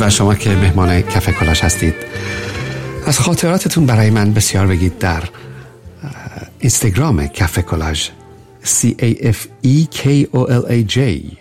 و شما که مهمان کافه کلاژ هستید، از خاطراتتون برای من بسیار بگید در اینستاگرام کافه کلاژ CAFEKOLAJ